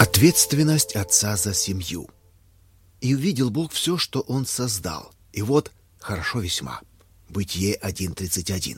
Ответственность отца за семью. «И увидел Бог все, что Он создал, и вот хорошо весьма». Бытие 1:31.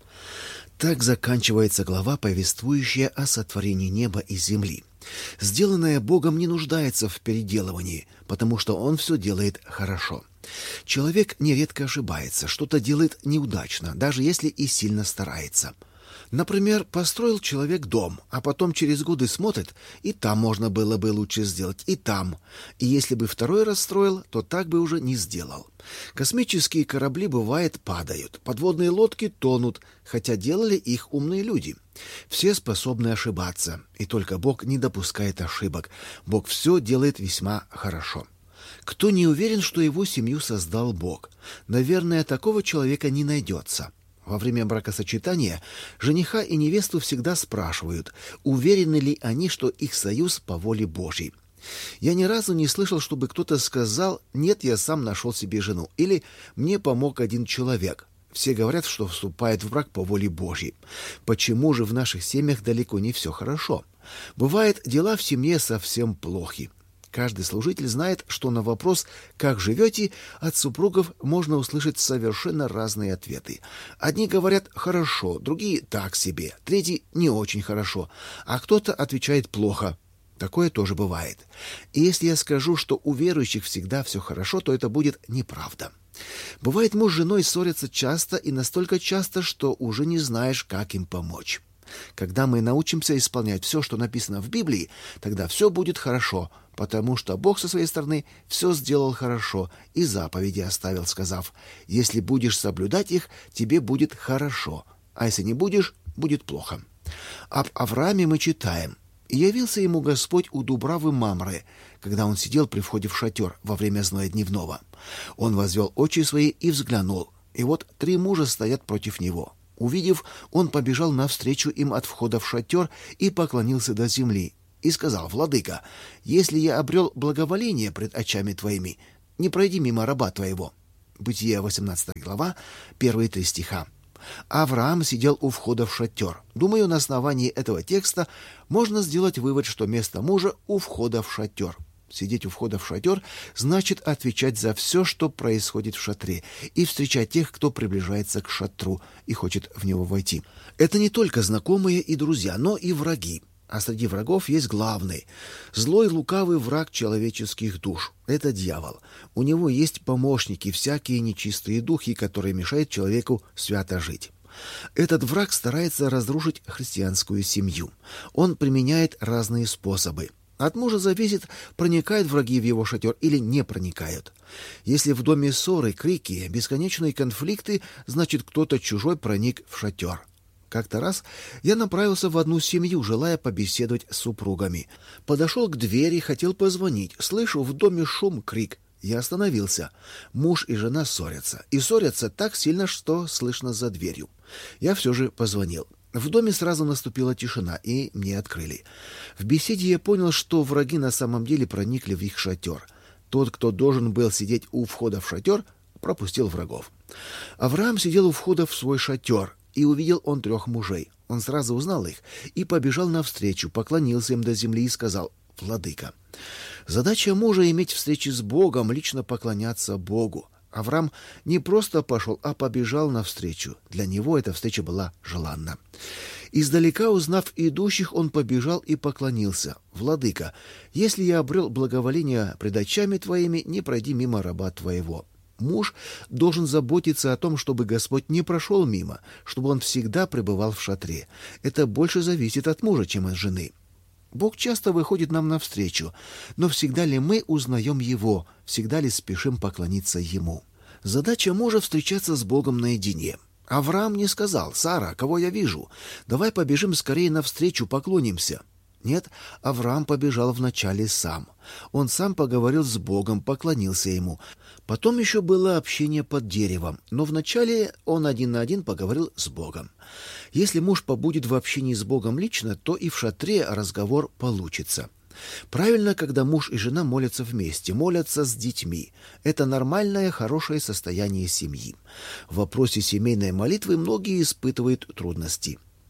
Так заканчивается глава, повествующая о сотворении неба и земли. Сделанное Богом не нуждается в переделывании, потому что Он все делает хорошо. Человек нередко ошибается, что-то делает неудачно, даже если и сильно старается. Например, построил человек дом, а потом через годы смотрит, и там можно было бы лучше сделать, и там. И если бы второй раз строил, то так бы уже не сделал. Космические корабли, бывает, падают, подводные лодки тонут, хотя делали их умные люди. Все способны ошибаться, и только Бог не допускает ошибок. Бог все делает весьма хорошо. Кто не уверен, что его семью создал Бог? Наверное, такого человека не найдется. Во время бракосочетания жениха и невесту всегда спрашивают, уверены ли они, что их союз по воле Божьей. Я ни разу не слышал, чтобы кто-то сказал: «Нет, я сам нашел себе жену» или «Мне помог один человек». Все говорят, что вступают в брак по воле Божьей. Почему же в наших семьях далеко не все хорошо? Бывает, дела в семье совсем плохи. Каждый служитель знает, что на вопрос «Как живете?» от супругов можно услышать совершенно разные ответы. Одни говорят «хорошо», другие «так себе», третьи «не очень хорошо», а кто-то отвечает «плохо». Такое тоже бывает. И если я скажу, что у верующих всегда все хорошо, то это будет неправда. Бывает, муж с женой ссорятся часто и настолько часто, что уже не знаешь, как им помочь. Когда мы научимся исполнять все, что написано в Библии, тогда все будет хорошо, потому что Бог со своей стороны все сделал хорошо и заповеди оставил, сказав: «Если будешь соблюдать их, тебе будет хорошо, а если не будешь, будет плохо». Об Аврааме мы читаем: «И явился ему Господь у Дубравы Мамры, когда он сидел при входе в шатер во время зноя дневного. Он возвел очи свои и взглянул, и вот 3 мужа стоят против него. Увидев, он побежал навстречу им от входа в шатер и поклонился до земли, и сказал: «Владыка, если я обрел благоволение пред очами твоими, не пройди мимо раба твоего». Бытие 18 глава, 1-3 стиха. Авраам сидел у входа в шатер. Думаю, на основании этого текста можно сделать вывод, что место мужа у входа в шатер. Сидеть у входа в шатер значит отвечать за все, что происходит в шатре, и встречать тех, кто приближается к шатру и хочет в него войти. Это не только знакомые и друзья, но и враги. А среди врагов есть главный. Злой, лукавый враг человеческих душ. Это дьявол. У него есть помощники, всякие нечистые духи, которые мешают человеку свято жить. Этот враг старается разрушить христианскую семью. Он применяет разные способы. От мужа зависит, проникают враги в его шатер или не проникают. Если в доме ссоры, крики, бесконечные конфликты, значит, кто-то чужой проник в шатер. Как-то раз я направился в одну семью, желая побеседовать с супругами. Подошел к двери, хотел позвонить. Слышу в доме шум, крик. Я остановился. Муж и жена ссорятся. И ссорятся так сильно, что слышно за дверью. Я все же позвонил. В доме сразу наступила тишина, и мне открыли. В беседе я понял, что враги на самом деле проникли в их шатер. Тот, кто должен был сидеть у входа в шатер, пропустил врагов. Авраам сидел у входа в свой шатер, и увидел он 3 мужей. Он сразу узнал их и побежал навстречу, поклонился им до земли и сказал: «Владыка». Задача мужа — иметь встречи с Богом, лично поклоняться Богу. Авраам не просто пошел, а побежал навстречу. Для него эта встреча была желанна. Издалека, узнав идущих, он побежал и поклонился: «Владыка, если я обрел благоволение пред очами твоими, не пройди мимо раба твоего». Муж должен заботиться о том, чтобы Господь не прошел мимо, чтобы он всегда пребывал в шатре. Это больше зависит от мужа, чем от жены. Бог часто выходит нам навстречу, но всегда ли мы узнаем Его, всегда ли спешим поклониться Ему? Задача мужа — встречаться с Богом наедине. Авраам не сказал: «Сара, кого я вижу? Давай побежим скорее навстречу, поклонимся». Нет, Авраам побежал вначале сам. Он сам поговорил с Богом, поклонился Ему. Потом еще было общение под деревом, но вначале он один на один поговорил с Богом. Если муж побудет в общении с Богом лично, то и в шатре разговор получится. Правильно, когда муж и жена молятся вместе, молятся с детьми. Это нормальное, хорошее состояние семьи. В вопросе семейной молитвы многие испытывают трудности.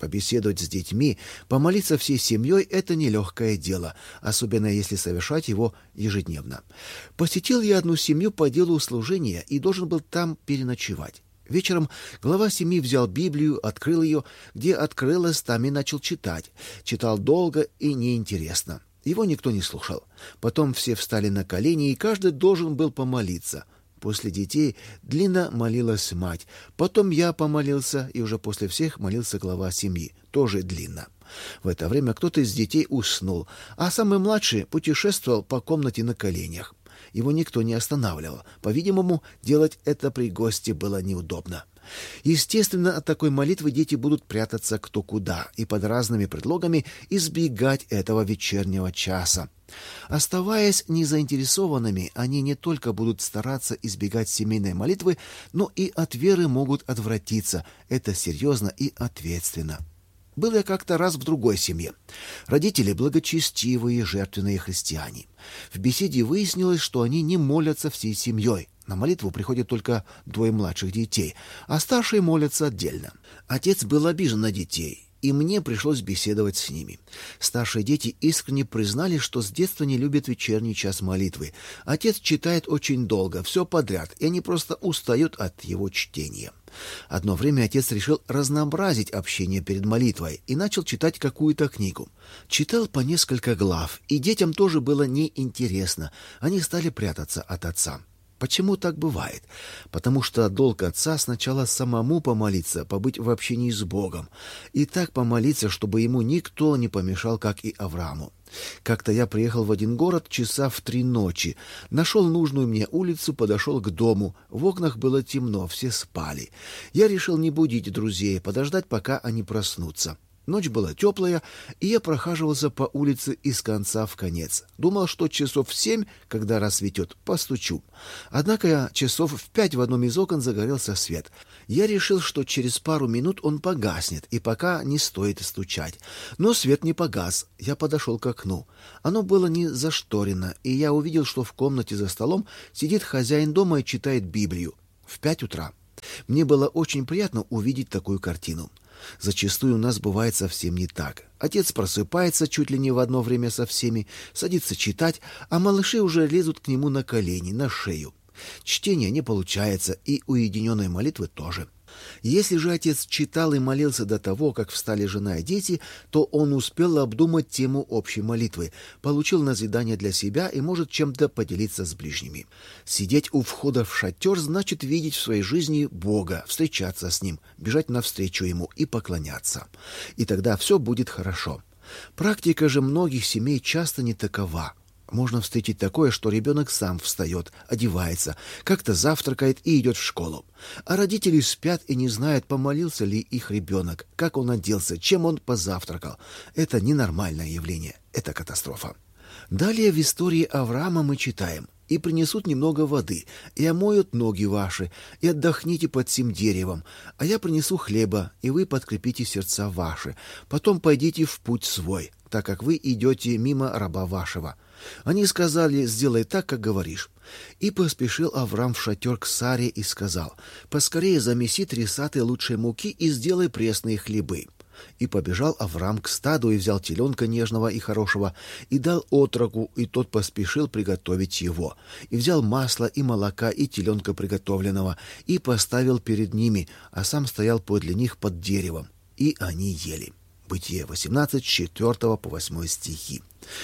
Побеседовать с детьми, помолиться всей семьей — это нелегкое дело, особенно если совершать его ежедневно. Посетил я одну семью по делу служения и должен был там переночевать. Вечером глава семьи взял Библию, открыл ее, где открылось, там и начал читать. Читал долго и неинтересно. Его никто не слушал. Потом все встали на колени, и каждый должен был помолиться. После детей длинно молилась мать. Потом я помолился, и уже после всех молился глава семьи. Тоже длинно. В это время кто-то из детей уснул, а самый младший путешествовал по комнате на коленях. Его никто не останавливал. По-видимому, делать это при госте было неудобно. Естественно, от такой молитвы дети будут прятаться кто куда и под разными предлогами избегать этого вечернего часа. Оставаясь незаинтересованными, они не только будут стараться избегать семейной молитвы, но и от веры могут отвратиться. Это серьезно и ответственно. Был я как-то раз в другой семье. Родители благочестивые, жертвенные христиане. В беседе выяснилось, что они не молятся всей семьей. На молитву приходят только 2 младших детей, а старшие молятся отдельно. Отец был обижен на детей, и мне пришлось беседовать с ними. Старшие дети искренне признали, что с детства не любят вечерний час молитвы. Отец читает очень долго, все подряд, и они просто устают от его чтения. Одно время отец решил разнообразить общение перед молитвой и начал читать какую-то книгу. Читал по несколько глав, и детям тоже было неинтересно. Они стали прятаться от отца. Почему так бывает? Потому что долг отца сначала самому помолиться, побыть в общении с Богом, и так помолиться, чтобы ему никто не помешал, как и Аврааму. Как-то я приехал в один город часа в 3 ночи, нашел нужную мне улицу, подошел к дому. В окнах было темно, все спали. Я решил не будить друзей, подождать, пока они проснутся. Ночь была теплая, и я прохаживался по улице из конца в конец. Думал, что часов в 7, когда рассветет, постучу. Однако часов в 5 в одном из окон загорелся свет. Я решил, что через пару минут он погаснет, и пока не стоит стучать. Но свет не погас. Я подошел к окну. Оно было не зашторено, и я увидел, что в комнате за столом сидит хозяин дома и читает Библию. В 5 утра. Мне было очень приятно увидеть такую картину. Зачастую у нас бывает совсем не так. Отец просыпается чуть ли не в одно время со всеми, садится читать, а малыши уже лезут к нему на колени, на шею. Чтение не получается, и уединенной молитвы тоже. Если же отец читал и молился до того, как встали жена и дети, то он успел обдумать тему общей молитвы, получил назидание для себя и может чем-то поделиться с ближними. Сидеть у входа в шатер значит видеть в своей жизни Бога, встречаться с Ним, бежать навстречу Ему и поклоняться. И тогда все будет хорошо. Практика же многих семей часто не такова. Можно встретить такое, что ребенок сам встает, одевается, как-то завтракает и идет в школу. А родители спят и не знают, помолился ли их ребенок, как он оделся, чем он позавтракал. Это ненормальное явление, это катастрофа. Далее в истории Авраама мы читаем: «И принесут немного воды, и омоют ноги ваши, и отдохните под сим деревом, а я принесу хлеба, и вы подкрепите сердца ваши. Потом пойдите в путь свой, так как вы идете мимо раба вашего». Они сказали: «Сделай так, как говоришь». И поспешил Авраам в шатер к Саре и сказал: «Поскорее замеси 3 саты лучшей муки и сделай пресные хлебы». И побежал Авраам к стаду и взял теленка нежного и хорошего, и дал отроку, и тот поспешил приготовить его. И взял масла и молока и теленка приготовленного, и поставил перед ними, а сам стоял подле них под деревом. И они ели. Бытие 18, 4 по 8 стихи.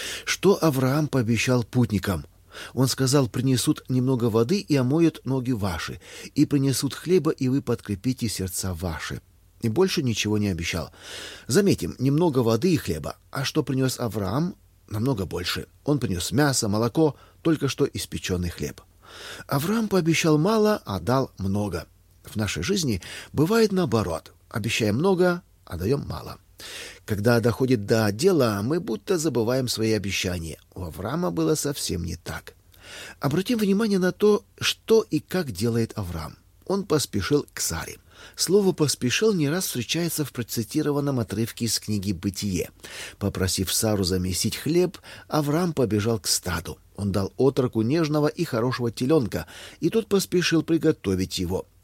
Что Авраам пообещал путникам? Он сказал: «Принесут немного воды и омоют ноги ваши, и принесут хлеба, и вы подкрепите сердца ваши». И больше ничего не обещал. Заметим, немного воды и хлеба. А что принес Авраам? Намного больше. Он принес мясо, молоко, только что испеченный хлеб. Авраам пообещал мало, а дал много. В нашей жизни бывает наоборот. Обещаем много, а даем мало. Когда доходит до дела, мы будто забываем свои обещания. У Авраама было совсем не так. Обратим внимание на то, что и как делает Авраам. Он поспешил к Саре. Слово «поспешил» не раз встречается в процитированном отрывке из книги «Бытие». Попросив Сару замесить хлеб, Авраам побежал к стаду. Он дал отроку нежного и хорошего теленка, и тот поспешил приготовить его.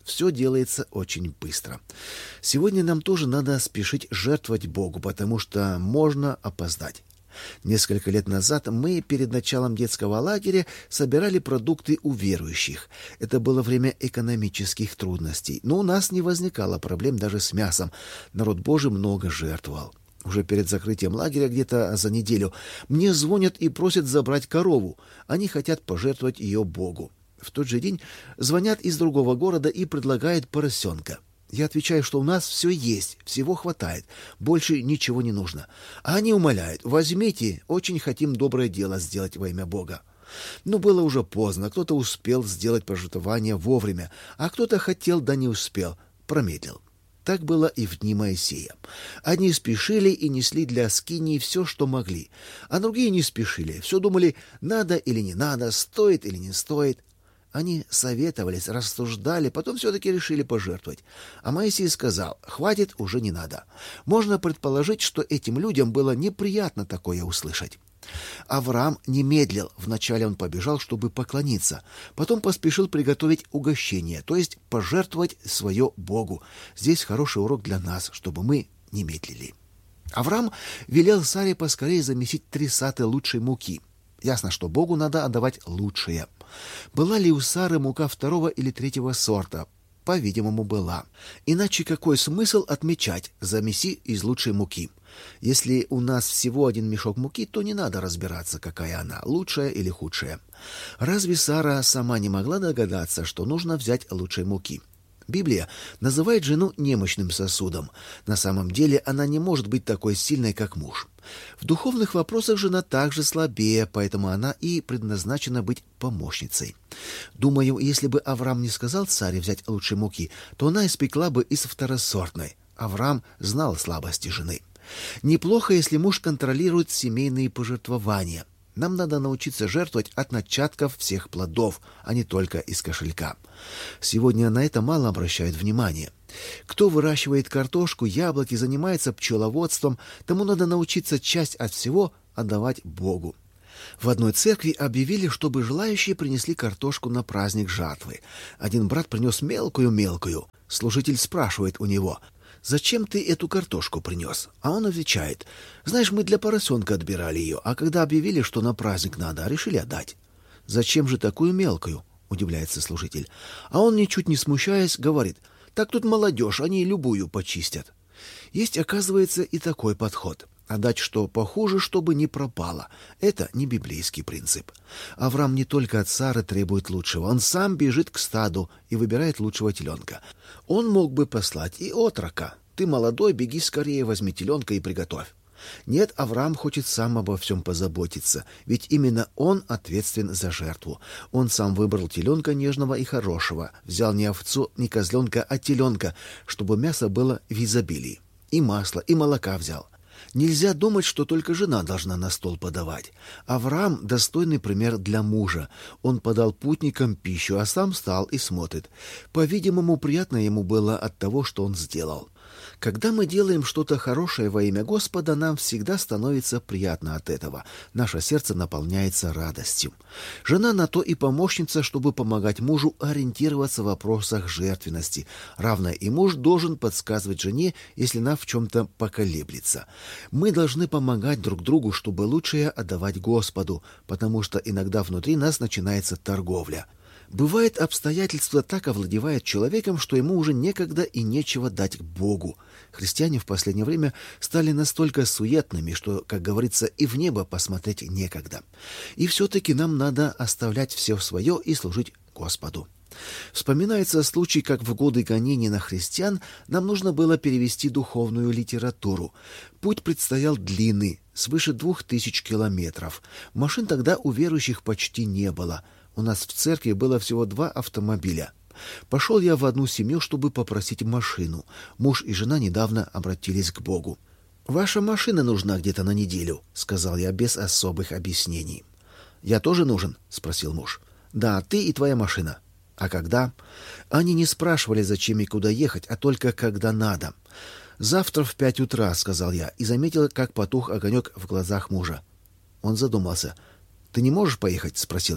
Все делается очень быстро. Сегодня нам тоже надо спешить жертвовать Богу, потому что можно опоздать. Несколько лет назад мы перед началом детского лагеря собирали продукты у верующих. Это было время экономических трудностей, но у нас не возникало проблем даже с мясом. Народ Божий много жертвовал. Уже перед закрытием лагеря, где-то за неделю, мне звонят и просят забрать корову. Они хотят пожертвовать ее Богу. В тот же день звонят из другого города и предлагают поросенка. Я отвечаю, что у нас все есть, всего хватает, больше ничего не нужно. А они умоляют: возьмите, очень хотим доброе дело сделать во имя Бога. Но было уже поздно, кто-то успел сделать пожертвование вовремя, а кто-то хотел, да не успел, промедлил. Так было и в дни Моисея. Одни спешили и несли для скинии все, что могли, а другие не спешили, все думали, надо или не надо, стоит или не стоит. Они советовались, рассуждали, потом все-таки решили пожертвовать. А Моисей сказал: хватит, уже не надо. Можно предположить, что этим людям было неприятно такое услышать. Авраам не медлил. Вначале он побежал, чтобы поклониться. Потом поспешил приготовить угощение, то есть пожертвовать свое Богу. Здесь хороший урок для нас, чтобы мы не медлили. Авраам велел Саре поскорее замесить 3 саты лучшей муки. Ясно, что Богу надо отдавать лучшее. Была ли у Сары мука 2 или 3 сорта? По-видимому, была. Иначе какой смысл отмечать «замеси из лучшей муки»? Если у нас всего 1 мешок муки, то не надо разбираться, какая она, лучшая или худшая. Разве Сара сама не могла догадаться, что нужно взять лучшей муки? Библия называет жену немощным сосудом. На самом деле она не может быть такой сильной, как муж. В духовных вопросах жена также слабее, поэтому она и предназначена быть помощницей. Думаю, если бы Авраам не сказал Саре взять лучшей муки, то она испекла бы из второсортной. Авраам знал слабости жены. Неплохо, если муж контролирует семейные пожертвования. Нам надо научиться жертвовать от начатков всех плодов, а не только из кошелька. Сегодня на это мало обращают внимание. Кто выращивает картошку, яблоки, занимается пчеловодством, тому надо научиться часть от всего отдавать Богу. В одной церкви объявили, чтобы желающие принесли картошку на праздник жатвы. Один брат принес мелкую-мелкую. Служитель спрашивает у него: «Зачем ты эту картошку принес?» А он отвечает: «Знаешь, мы для поросенка отбирали ее, а когда объявили, что на праздник надо, решили отдать». «Зачем же такую мелкую?» — удивляется служитель. А он, ничуть не смущаясь, говорит: «Так тут молодежь, они любую почистят». Есть, оказывается, и такой подход. Отдать что похуже, чтобы не пропало. Это не библейский принцип. Авраам не только от Сары требует лучшего, он сам бежит к стаду и выбирает лучшего теленка. Он мог бы послать и отрока: «Ты молодой, беги скорее, возьми теленка и приготовь». Нет, Авраам хочет сам обо всем позаботиться, ведь именно он ответственен за жертву. Он сам выбрал теленка нежного и хорошего, взял не овцу, не козленка, а теленка, чтобы мясо было в изобилии. И масла, и молока взял. Нельзя думать, что только жена должна на стол подавать. Авраам — достойный пример для мужа. Он подал путникам пищу, а сам встал и смотрит. По-видимому, приятно ему было от того, что он сделал. Когда мы делаем что-то хорошее во имя Господа, нам всегда становится приятно от этого. Наше сердце наполняется радостью. Жена на то и помощница, чтобы помогать мужу ориентироваться в вопросах жертвенности. Равно и муж должен подсказывать жене, если она в чем-то поколеблется. Мы должны помогать друг другу, чтобы лучшее отдавать Господу, потому что иногда внутри нас начинается торговля. Бывает, обстоятельства так овладевают человеком, что ему уже некогда и нечего дать Богу. Христиане в последнее время стали настолько суетными, что, как говорится, и в небо посмотреть некогда. И все-таки нам надо оставлять все свое и служить Господу. Вспоминается случай, как в годы гонений на христиан нам нужно было перевести духовную литературу. Путь предстоял длинный, свыше 2000 километров. Машин тогда у верующих почти не было. У нас в церкви было всего 2 автомобиля. Пошел я в одну семью, чтобы попросить машину. Муж и жена недавно обратились к Богу. «Ваша машина нужна где-то на неделю», — сказал я без особых объяснений. «Я тоже нужен?» — спросил муж. «Да, ты и твоя машина». «А когда?» Они не спрашивали, зачем и куда ехать, а только когда надо. «Завтра в 5 утра», — сказал я, и заметил, как потух огонек в глазах мужа. Он задумался. «Ты не можешь поехать?» — спросил я.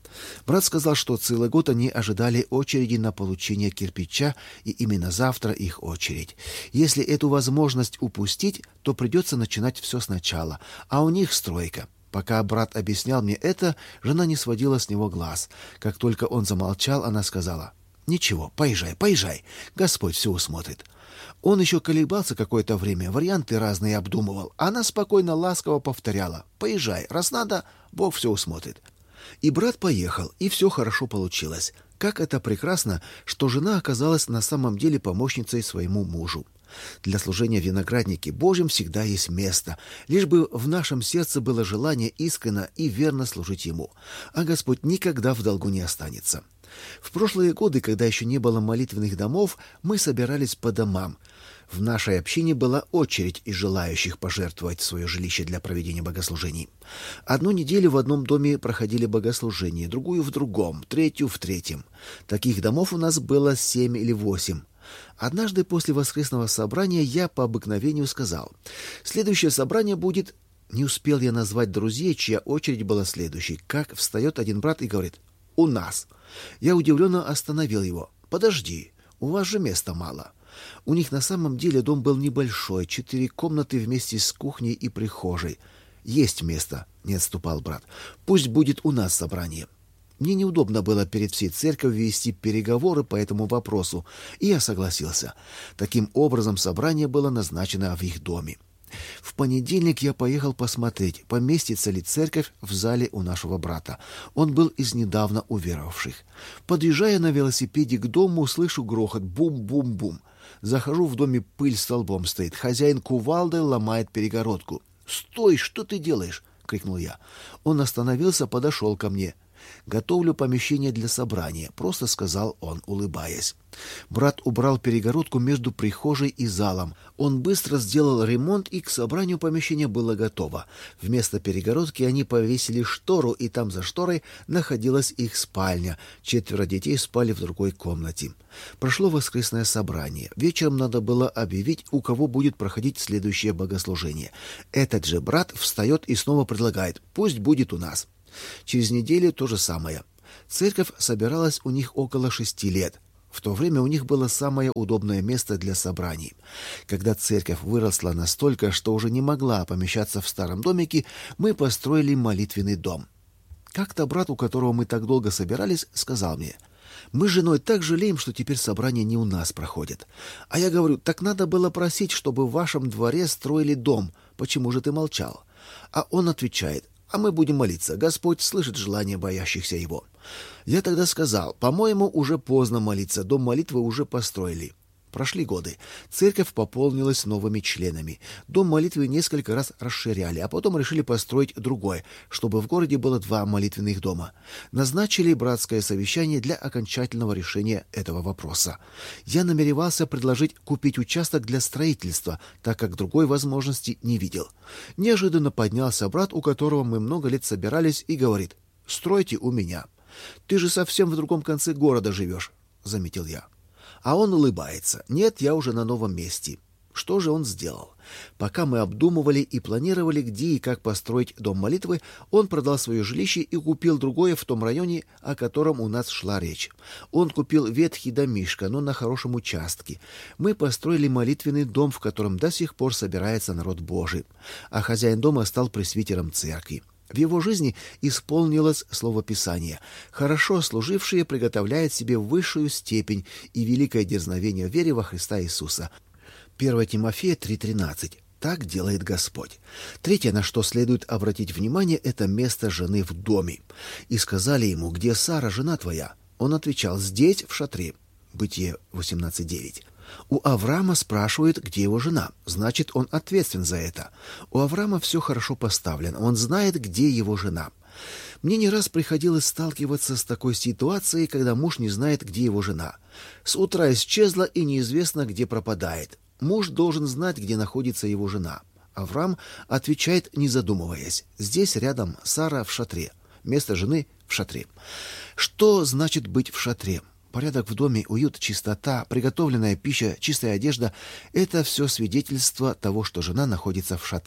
Брат сказал, что целый год они ожидали очереди на получение кирпича, и именно завтра их очередь. Если эту возможность упустить, то придется начинать все сначала, а у них стройка. Пока брат объяснял мне это, жена не сводила с него глаз. Как только он замолчал, она сказала: «Ничего, поезжай, поезжай, Господь все усмотрит». Он еще колебался какое-то время, варианты разные обдумывал. Она спокойно, ласково повторяла: «Поезжай, раз надо, Бог все усмотрит». И брат поехал, и все хорошо получилось. Как это прекрасно, что жена оказалась на самом деле помощницей своему мужу. Для служения в винограднике Божьем всегда есть место, лишь бы в нашем сердце было желание искренне и верно служить Ему, а Господь никогда в долгу не останется. В прошлые годы, когда еще не было молитвенных домов, мы собирались по домам. В нашей общине была очередь из желающих пожертвовать свое жилище для проведения богослужений. Одну неделю в одном доме проходили богослужения, другую в другом, третью в третьем. Таких домов у нас было 7 или 8. Однажды после воскресного собрания я по обыкновению сказал: «Следующее собрание будет...» Не успел я назвать друзей, чья очередь была следующей, как встает один брат и говорит: «У нас». Я удивленно остановил его: «Подожди, у вас же места мало». У них на самом деле дом был небольшой, 4 комнаты вместе с кухней и прихожей. «Есть место», — не отступал брат. «Пусть будет у нас собрание». Мне неудобно было перед всей церковью вести переговоры по этому вопросу, и я согласился. Таким образом, собрание было назначено в их доме. В понедельник я поехал посмотреть, поместится ли церковь в зале у нашего брата. Он был из недавно уверовавших. Подъезжая на велосипеде к дому, слышу грохот: бум-бум-бум. Захожу, в доме пыль столбом стоит. Хозяин кувалдой ломает перегородку. «Стой, что ты делаешь?» — крикнул я. Он остановился, подошел ко мне. «Готовлю помещение для собрания», — просто сказал он, улыбаясь. Брат убрал перегородку между прихожей и залом. Он быстро сделал ремонт, и к собранию помещение было готово. Вместо перегородки они повесили штору, и там за шторой находилась их спальня. 4 детей спали в другой комнате. Прошло воскресное собрание. Вечером надо было объявить, у кого будет проходить следующее богослужение. Этот же брат встает и снова предлагает: «Пусть будет у нас». Через неделю то же самое. Церковь собиралась у них около 6 лет. В то время у них было самое удобное место для собраний. Когда церковь выросла настолько, что уже не могла помещаться в старом домике, мы построили молитвенный дом. Как-то брат, у которого мы так долго собирались, сказал мне: «Мы с женой так жалеем, что теперь собрания не у нас проходят». А я говорю: «Так надо было просить, чтобы в вашем дворе строили дом. Почему же ты молчал?» А он отвечает: «А мы будем молиться. Господь слышит желания боящихся Его». Я тогда сказал: «По-моему, уже поздно молиться. Дом молитвы уже построили». Прошли годы. Церковь пополнилась новыми членами. Дом молитвы несколько раз расширяли, а потом решили построить другой, чтобы в городе было 2 молитвенных дома. Назначили братское совещание для окончательного решения этого вопроса. Я намеревался предложить купить участок для строительства, так как другой возможности не видел. Неожиданно поднялся брат, у которого мы много лет собирались, и говорит: «Стройте у меня». «Ты же совсем в другом конце города живешь», — заметил я. А он улыбается: «Нет, я уже на новом месте». Что же он сделал? Пока мы обдумывали и планировали, где и как построить дом молитвы, он продал свое жилище и купил другое в том районе, о котором у нас шла речь. Он купил ветхий домишко, но на хорошем участке. Мы построили молитвенный дом, в котором до сих пор собирается народ Божий. А хозяин дома стал пресвитером церкви. В его жизни исполнилось слово Писания: «Хорошо служившие приготовляют себе высшую степень и великое дерзновение в вере во Христа Иисуса». 1 Тимофея 3:13. Так делает Господь. Третье, на что следует обратить внимание, это место жены в доме. «И сказали ему: где Сара, жена твоя?» Он отвечал: «Здесь, в шатре». Бытие 18:9. У Авраама спрашивают, где его жена. Значит, он ответственен за это. У Авраама все хорошо поставлено. Он знает, где его жена. Мне не раз приходилось сталкиваться с такой ситуацией, когда муж не знает, где его жена. С утра исчезла и неизвестно, где пропадает. Муж должен знать, где находится его жена. Авраам отвечает, не задумываясь: «Здесь рядом Сара в шатре». Место жены в шатре. Что значит быть в шатре? Порядок в доме, уют, чистота, приготовленная пища, чистая одежда — это все свидетельство того, что жена находится в шатре.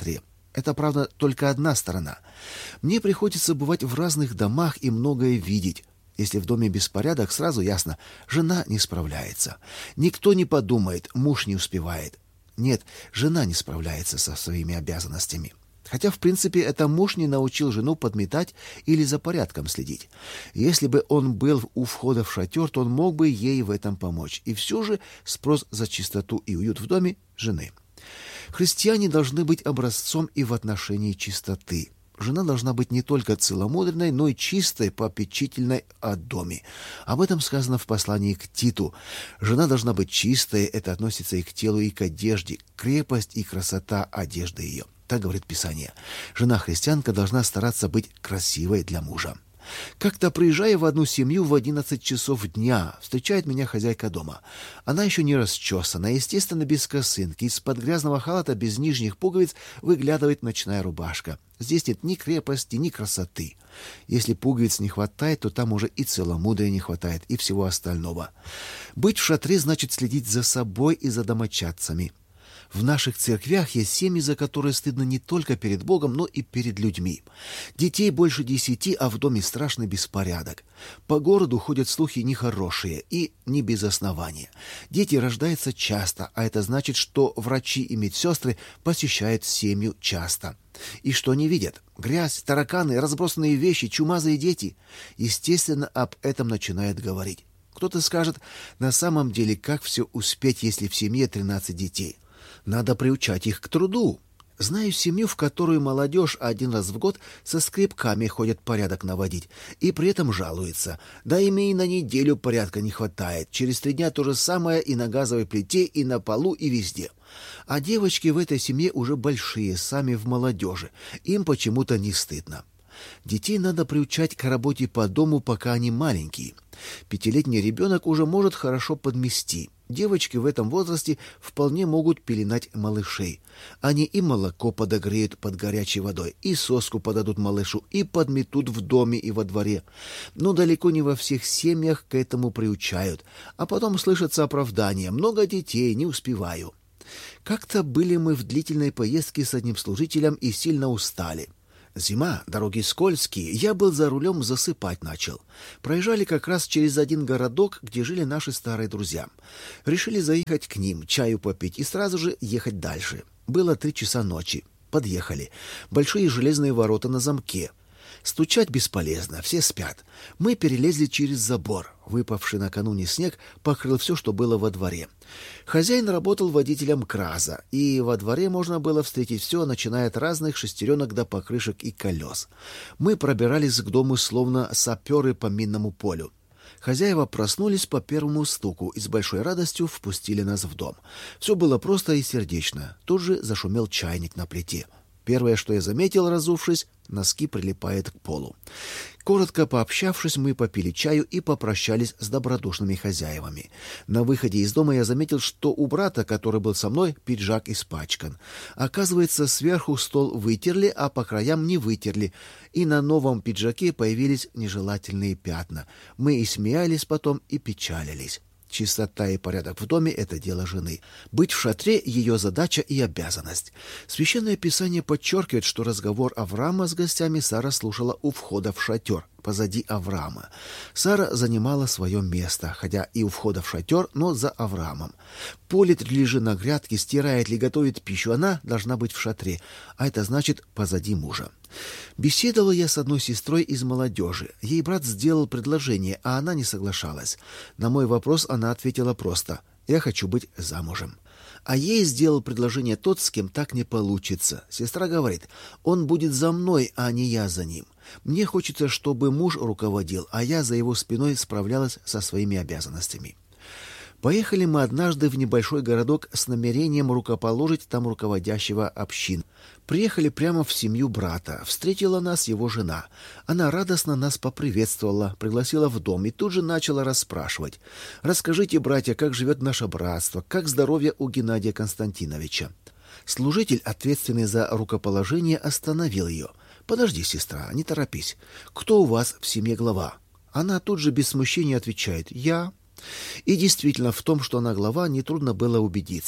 Это, правда, только одна сторона. Мне приходится бывать в разных домах и многое видеть. Если в доме беспорядок, сразу ясно, жена не справляется. Никто не подумает, муж не успевает. Нет, жена не справляется со своими обязанностями. Хотя, в принципе, это муж не научил жену подметать или за порядком следить. Если бы он был у входа в шатер, то он мог бы ей в этом помочь. И все же спрос за чистоту и уют в доме жены. Христиане должны быть образцом и в отношении чистоты. Жена должна быть не только целомудренной, но и чистой, попечительной о доме. Об этом сказано в послании к Титу. Жена должна быть чистой, это относится и к телу, и к одежде, крепость и красота одежды ее. Так говорит Писание. Жена-христианка должна стараться быть красивой для мужа. Как-то, приезжая в одну семью в 11 часов дня, встречает меня хозяйка дома. Она еще не расчесана, естественно, без косынки. Из-под грязного халата без нижних пуговиц выглядывает ночная рубашка. Здесь нет ни крепости, ни красоты. Если пуговиц не хватает, то там уже и целомудрия не хватает, и всего остального. Быть в шатре значит следить за собой и за домочадцами. В наших церквях есть семьи, за которые стыдно не только перед Богом, но и перед людьми. Детей больше 10, а в доме страшный беспорядок. По городу ходят слухи нехорошие и не без основания. Дети рождаются часто, а это значит, что врачи и медсестры посещают семью часто. И что они видят? Грязь, тараканы, разбросанные вещи, чумазые дети. Естественно, об этом начинают говорить. Кто-то скажет, на самом деле, как все успеть, если в семье 13 детей? Надо приучать их к труду. Знаю семью, в которую молодежь один раз в год со скребками ходят порядок наводить, и при этом жалуется. Да им и на неделю порядка не хватает. Через 3 дня то же самое и на газовой плите, и на полу, и везде. А девочки в этой семье уже большие, сами в молодежи. Им почему-то не стыдно. Детей надо приучать к работе по дому, пока они маленькие. 5-летний ребенок уже может хорошо подмести. Девочки в этом возрасте вполне могут пеленать малышей. Они и молоко подогреют под горячей водой, и соску подадут малышу, и подметут в доме и во дворе. Но далеко не во всех семьях к этому приучают. А потом слышатся оправдания: много детей, не успеваю. Как-то были мы в длительной поездке с одним служителем и сильно устали. Зима, дороги скользкие, я был за рулем, засыпать начал. Проезжали как раз через один городок, где жили наши старые друзья. Решили заехать к ним, чаю попить и сразу же ехать дальше. Было 3 часа ночи. Подъехали. Большие железные ворота на замке. Стучать бесполезно, все спят. Мы перелезли через забор. Выпавший накануне снег покрыл все, что было во дворе. Хозяин работал водителем КРАЗа, и во дворе можно было встретить все, начиная от разных шестеренок до покрышек и колес. Мы пробирались к дому, словно саперы по минному полю. Хозяева проснулись по первому стуку и с большой радостью впустили нас в дом. Все было просто и сердечно. Тут же зашумел чайник на плите. Первое, что я заметил, разувшись, носки прилипают к полу. Коротко пообщавшись, мы попили чаю и попрощались с добродушными хозяевами. На выходе из дома я заметил, что у брата, который был со мной, пиджак испачкан. Оказывается, сверху стол вытерли, а по краям не вытерли, и на новом пиджаке появились нежелательные пятна. Мы и смеялись потом, и печалились. Чистота и порядок в доме — это дело жены. Быть в шатре — ее задача и обязанность. Священное Писание подчеркивает, что разговор Авраама с гостями Сара слушала у входа в шатер, позади Авраама. Сара занимала свое место, хотя и у входа в шатер, но за Авраамом. Полит ли же на грядке, стирает ли, готовит пищу, она должна быть в шатре, а это значит позади мужа. Беседовала я с одной сестрой из молодежи. Ей брат сделал предложение, а она не соглашалась. На мой вопрос она ответила просто: «Я хочу быть замужем». А ей сделал предложение тот, с кем так не получится. Сестра говорит: «Он будет за мной, а не я за ним. Мне хочется, чтобы муж руководил, а я за его спиной справлялась со своими обязанностями». Поехали мы однажды в небольшой городок с намерением рукоположить там руководящего общин. Приехали прямо в семью брата. Встретила нас его жена. Она радостно нас поприветствовала, пригласила в дом и тут же начала расспрашивать: «Расскажите, братья, как живет наше братство, как здоровье у Геннадия Константиновича». Служитель, ответственный за рукоположение, остановил ее. «Подожди, сестра, не торопись. Кто у вас в семье глава?» Она тут же без смущения отвечает: «Я». И действительно, в том, что она глава, нетрудно было убедиться.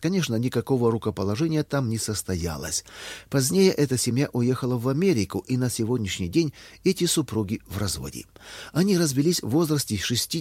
Конечно, никакого рукоположения там не состоялось. Позднее эта семья уехала в Америку, и на сегодняшний день эти супруги в разводе. Они развелись в возрасте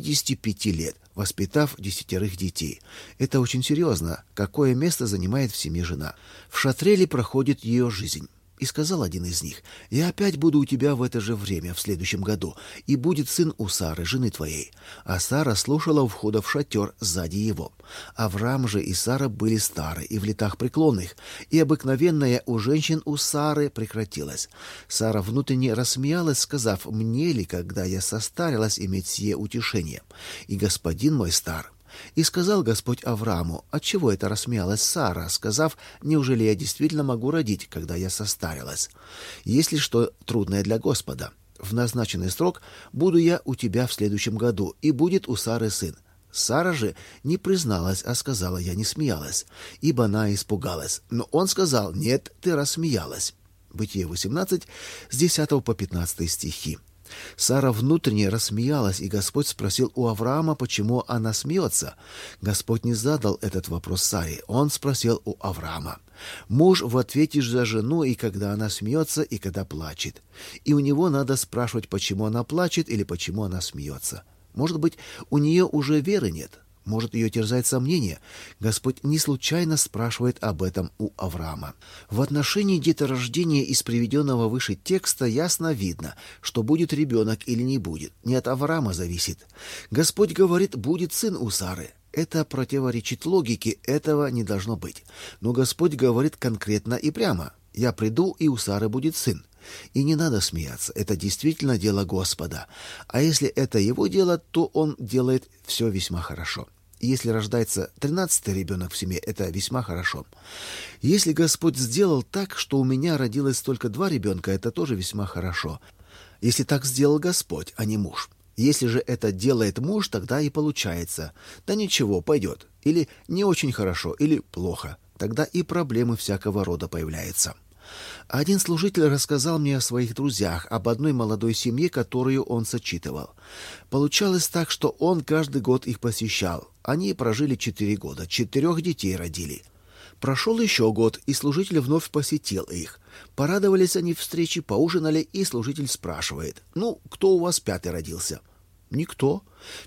65 лет, воспитав 10 детей. Это очень серьезно. Какое место занимает в семье жена? В шатре ли проходит ее жизнь? И сказал один из них: «Я опять буду у тебя в это же время, в следующем году, и будет сын у Сары, жены твоей». А Сара слушала у входа в шатер сзади его. Авраам же и Сара были стары и в летах преклонных, и обыкновенная у женщин у Сары прекратилась. Сара внутренне рассмеялась, сказав: «Мне ли, когда я состарилась, иметь сие утешение? И господин мой стар». И сказал Господь Аврааму: «Отчего это рассмеялась Сара, сказав: неужели я действительно могу родить, когда я состарилась? Есть ли что трудное для Господа? В назначенный срок буду я у тебя в следующем году, и будет у Сары сын». Сара же не призналась, а сказала: «Я не смеялась», ибо она испугалась. Но он сказал: «Нет, ты рассмеялась». Бытие 18, с 10 по 15 стихи. Сара внутренне рассмеялась, и Господь спросил у Авраама, почему она смеется. Господь не задал этот вопрос Саре, он спросил у Авраама. Муж в ответе за жену, и когда она смеется, и когда плачет. И у него надо спрашивать, почему она плачет или почему она смеется. Может быть, у нее уже веры нет? Может, ее терзает сомнение? Господь не случайно спрашивает об этом у Авраама. В отношении деторождения из приведенного выше текста ясно видно, что будет ребенок или не будет. Не от Авраама зависит. Господь говорит: «Будет сын у Сары». Это противоречит логике, этого не должно быть. Но Господь говорит конкретно и прямо: «Я приду, и у Сары будет сын». И не надо смеяться, это действительно дело Господа. А если это его дело, то он делает все весьма хорошо. Если рождается 13-й ребенок в семье, это весьма хорошо. Если Господь сделал так, что у меня родилось только 2 ребенка, это тоже весьма хорошо. Если так сделал Господь, а не муж. Если же это делает муж, тогда и получается: да ничего, пойдет. Или не очень хорошо, или плохо. Тогда и проблемы всякого рода появляются. Один служитель рассказал мне о своих друзьях, об одной молодой семье, которую он сочитывал. Получалось так, что он каждый год их посещал. Они прожили 4 года, 4 детей родили. Прошел еще год, и служитель вновь посетил их. Порадовались они встрече, поужинали, и служитель спрашивает: «Ну, кто у вас 5-й родился?» «Никто.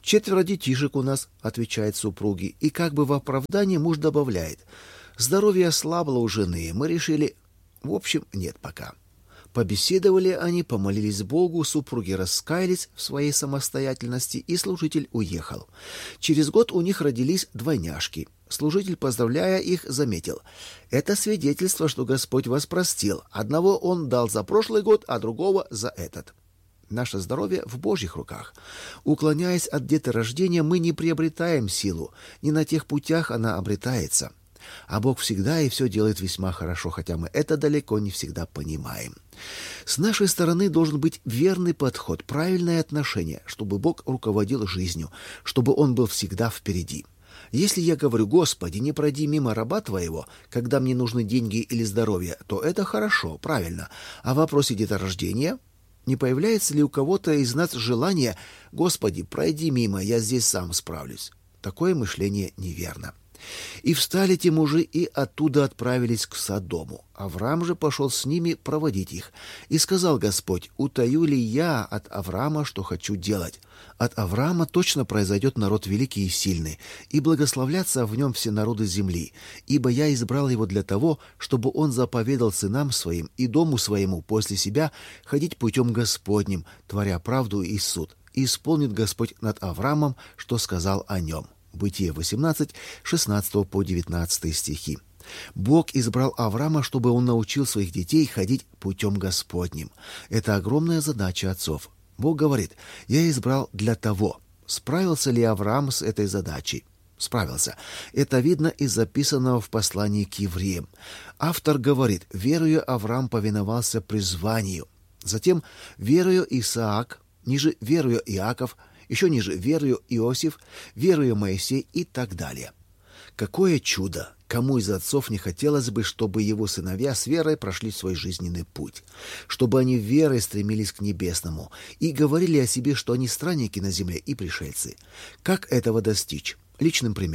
4 детишек у нас», — отвечает супруги. И как бы в оправдании муж добавляет: «Здоровье ослабло у жены, мы решили...» В общем, нет пока. Побеседовали они, помолились Богу, супруги раскаялись в своей самостоятельности, и служитель уехал. Через год у них родились двойняшки. Служитель, поздравляя их, заметил: «Это свидетельство, что Господь вас простил. Одного Он дал за прошлый год, а другого за этот». Наше здоровье в Божьих руках. Уклоняясь от деторождения, мы не приобретаем силу. Не на тех путях она обретается. А Бог всегда и все делает весьма хорошо, хотя мы это далеко не всегда понимаем. С нашей стороны должен быть верный подход, правильное отношение, чтобы Бог руководил жизнью, чтобы Он был всегда впереди. Если я говорю: «Господи, не пройди мимо раба Твоего, когда мне нужны деньги или здоровье», то это хорошо, правильно. А в вопросе деторождения... Не появляется ли у кого-то из нас желание: «Господи, пройди мимо, я здесь сам справлюсь»? Такое мышление неверно. И встали те мужи, и оттуда отправились к Содому. Авраам же пошел с ними проводить их. И сказал Господь: «Утаю ли я от Авраама, что хочу делать? От Авраама точно произойдет народ великий и сильный, и благословлятся в нем все народы земли. Ибо я избрал его для того, чтобы он заповедал сынам своим и дому своему после себя ходить путем Господним, творя правду и суд. И исполнит Господь над Авраамом, что сказал о нем». Бытие 18, 16 по 19 стихи. Бог избрал Авраама, чтобы он научил своих детей ходить путем Господним. Это огромная задача отцов. Бог говорит: «Я избрал для того». Справился ли Авраам с этой задачей? Справился. Это видно из записанного в послании к евреям. Автор говорит: «Верою Авраам повиновался призванию». Затем верою Исаак, ниже верою Иаков, еще ниже верою Иосиф, верою Моисей и так далее. Какое чудо! Кому из отцов не хотелось бы, чтобы его сыновья с верой прошли свой жизненный путь, чтобы они верой стремились к небесному и говорили о себе, что они странники на земле и пришельцы? Как этого достичь? Личным примером.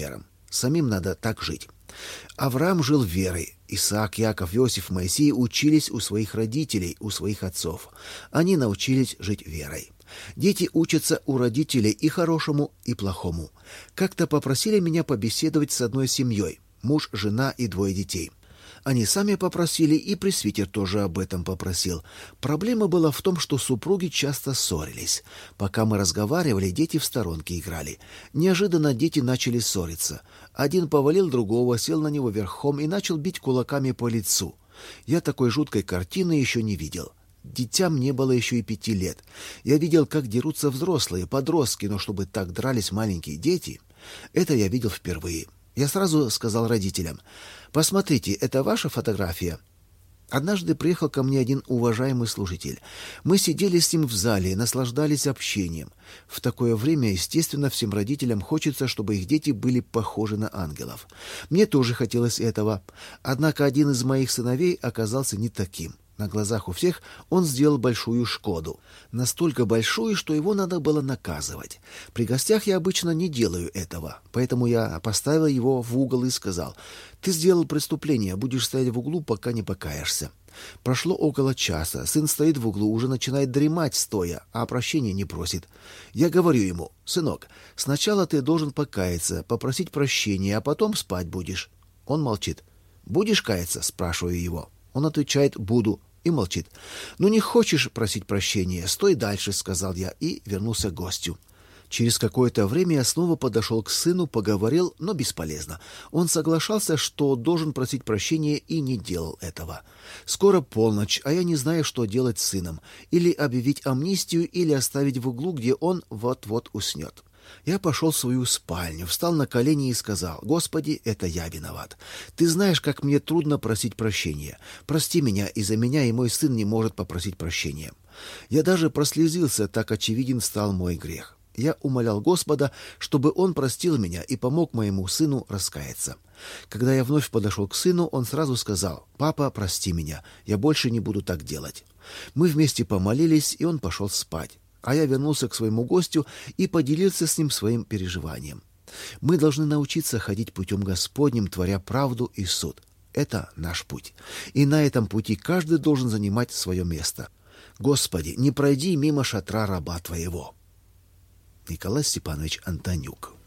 Самим надо так жить. Авраам жил верой. Исаак, Яков, Иосиф, Моисей учились у своих родителей, у своих отцов. Они научились жить верой. Дети учатся у родителей и хорошему, и плохому. Как-то попросили меня побеседовать с одной семьей. Муж, жена и 2 детей. Они сами попросили, и пресвитер тоже об этом попросил. Проблема была в том, что супруги часто ссорились. Пока мы разговаривали, дети в сторонке играли. Неожиданно дети начали ссориться. Один повалил другого, сел на него верхом и начал бить кулаками по лицу. Я такой жуткой картины еще не видел. Детям не было еще и 5 лет. Я видел, как дерутся взрослые, подростки, но чтобы так дрались маленькие дети, это я видел впервые. Я сразу сказал родителям: «Посмотрите, это ваша фотография?» Однажды приехал ко мне один уважаемый служитель. Мы сидели с ним в зале и наслаждались общением. В такое время, естественно, всем родителям хочется, чтобы их дети были похожи на ангелов. Мне тоже хотелось этого. Однако один из моих сыновей оказался не таким. На глазах у всех он сделал большую шкоду. Настолько большую, что его надо было наказывать. При гостях я обычно не делаю этого, поэтому я поставил его в угол и сказал: «Ты сделал преступление, будешь стоять в углу, пока не покаешься». Прошло около часа. Сын стоит в углу, уже начинает дремать стоя, а прощения не просит. Я говорю ему: «Сынок, сначала ты должен покаяться, попросить прощения, а потом спать будешь». Он молчит. «Будешь каяться?» – спрашиваю его. Он отвечает: «Буду». И молчит. «Ну, не хочешь просить прощения? Стой дальше», — сказал я и вернулся к гостю. Через какое-то время я снова подошел к сыну, поговорил, но бесполезно. Он соглашался, что должен просить прощения, и не делал этого. Скоро полночь, а я не знаю, что делать с сыном. Или объявить амнистию, или оставить в углу, где он вот-вот уснет. Я пошел в свою спальню, встал на колени и сказал: «Господи, это я виноват. Ты знаешь, как мне трудно просить прощения. Прости меня, из-за меня и мой сын не может попросить прощения». Я даже прослезился, так очевиден стал мой грех. Я умолял Господа, чтобы Он простил меня и помог моему сыну раскаяться. Когда я вновь подошел к сыну, он сразу сказал: «Папа, прости меня, я больше не буду так делать». Мы вместе помолились, и он пошел спать. А я вернулся к своему гостю и поделился с ним своим переживанием. Мы должны научиться ходить путем Господним, творя правду и суд. Это наш путь. И на этом пути каждый должен занимать свое место. Господи, не пройди мимо шатра раба Твоего. Николай Степанович Антонюк.